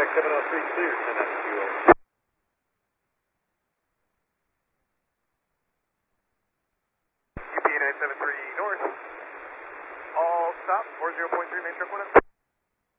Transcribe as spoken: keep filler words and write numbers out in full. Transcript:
seven oh three clear, send out Q O. U P A nine seven three north. All stop, four zero point three, main truck one up.